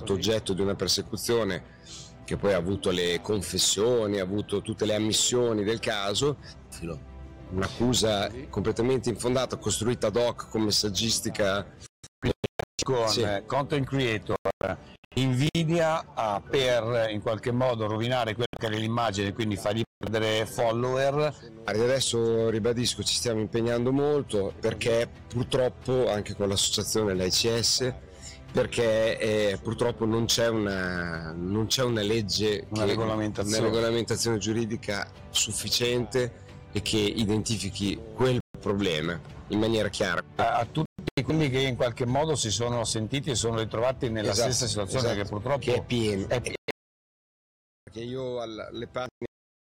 stato oggetto di una persecuzione che poi ha avuto le confessioni, ha avuto tutte le ammissioni del caso, un'accusa completamente infondata, costruita ad hoc con messaggistica con content creator, invidia per in qualche modo rovinare quella che è l'immagine, quindi fargli perdere follower. Adesso ribadisco, ci stiamo impegnando molto perché purtroppo anche con l'associazione l'AICS, perché purtroppo non c'è una legge, una regolamentazione giuridica sufficiente e che identifichi quel problema in maniera chiara. A tutti quelli che in qualche modo si sono sentiti e sono ritrovati nella stessa situazione, che purtroppo che è pieno. Perché io alle parti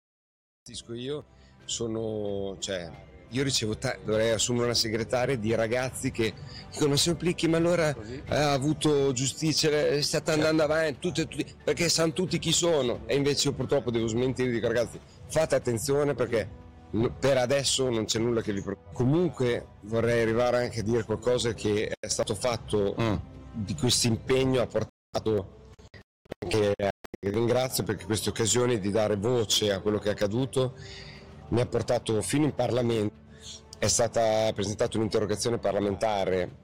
io ricevo dovrei assumere una segretaria di ragazzi che dicono sempre Plicchi, ma allora ha avuto giustizia, è stata andando avanti, tutti, perché sanno tutti chi sono, e invece io purtroppo devo smentire, dico ragazzi fate attenzione perché per adesso non c'è nulla che vi preoccupa. Comunque vorrei arrivare anche a dire qualcosa che è stato fatto di questo impegno, ha portato anche, ringrazio perché queste occasioni di dare voce a quello che è accaduto mi ha portato fino in Parlamento. È stata presentata un'interrogazione parlamentare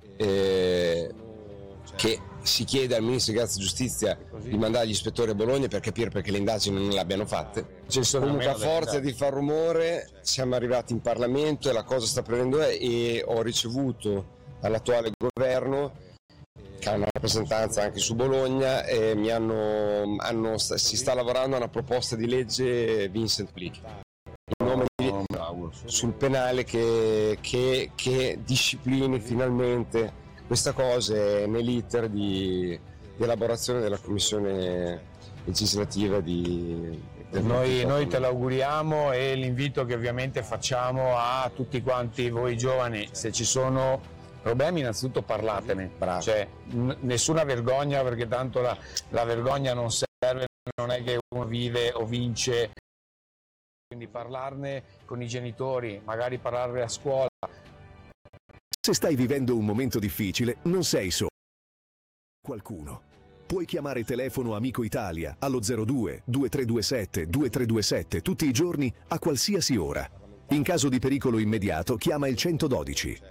che si chiede al Ministro di Giustizia di mandare gli ispettori a Bologna per capire perché le indagini non le abbiano fatte. Comunque a forza di far rumore siamo arrivati in Parlamento e la cosa sta prendendo e ho ricevuto dall'attuale governo, che ha una rappresentanza anche su Bologna, e si sta lavorando a una proposta di legge Vincent Plicchi sul penale che disciplini finalmente questa cosa nell'iter di elaborazione della commissione legislativa Noi te l'auguriamo, e l'invito che ovviamente facciamo a tutti quanti voi giovani, se ci sono problemi innanzitutto parlatene, cioè nessuna vergogna, perché tanto la vergogna non serve, non è che uno vive o vince, quindi parlarne con i genitori, magari parlarne a scuola. Se stai vivendo un momento difficile, non sei solo. Qualcuno. Puoi chiamare Telefono Amico Italia allo 02 2327 2327 tutti i giorni a qualsiasi ora. In caso di pericolo immediato, chiama il 112.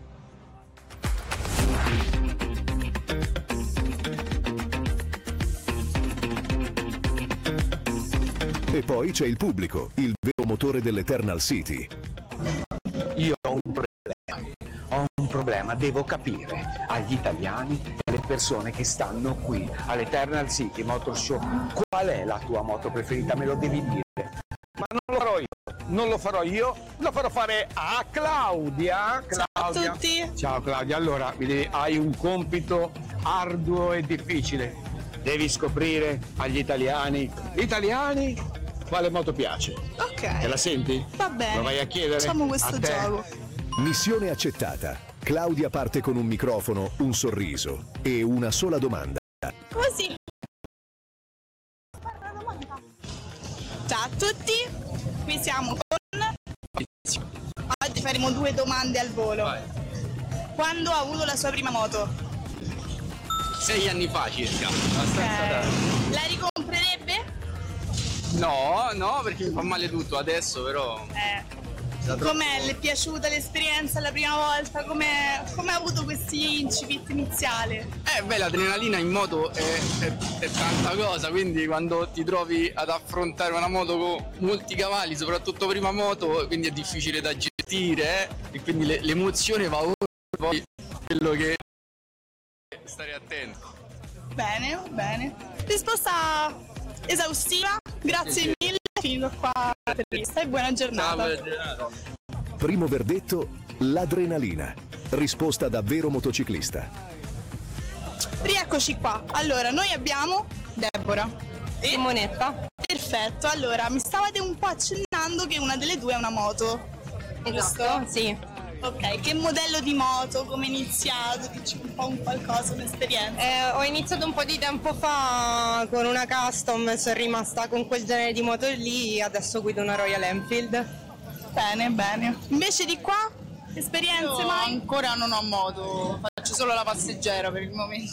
E poi c'è il pubblico, il vero motore dell'Eternal City. Io ho un problema, devo capire agli italiani e alle persone che stanno qui all'Eternal City Motor Show qual è la tua moto preferita, me lo devi dire. Ma non lo farò io, lo farò fare a Claudia. Ciao a tutti. Ciao Claudia, allora hai un compito arduo e difficile, devi scoprire agli italiani quale moto piace. Ok. Te la senti? Va bene. Lo vai a chiedere? Facciamo questo gioco. Missione accettata. Claudia parte con un microfono, un sorriso e una sola domanda. Così. Ciao a tutti, qui siamo con... Oggi faremo 2 domande al volo. Vai. Quando ha avuto la sua prima moto? 6 anni fa circa. Abbastanza tardi. La ricomprerebbe? No, perché mi fa male tutto adesso, però... Com'è? Le è piaciuta l'esperienza la prima volta? Come ha avuto questi incipit iniziali? L'adrenalina in moto è tanta cosa, quindi quando ti trovi ad affrontare una moto con molti cavalli, soprattutto prima moto, quindi è difficile da gestire, e quindi l'emozione va oltre poi quello che... stare attento. Bene. Risposta esaustiva, grazie mille. Finito qua l'intervista e buona giornata. Buona giornata. Primo verdetto, l'adrenalina. Risposta da vero motociclista. Rieccoci qua. Allora, noi abbiamo Deborah e Simonetta. Perfetto, allora mi stavate un po' accennando che una delle due è una moto. Giusto? Sì. Ok, che modello di moto, come è iniziato, dici un po' un qualcosa, un'esperienza? Ho iniziato un po' di tempo fa con una custom, sono rimasta con quel genere di moto lì, adesso guido una Royal Enfield. Bene. Invece di qua, esperienze mai? Ancora non ho moto, faccio solo la passeggera per il momento.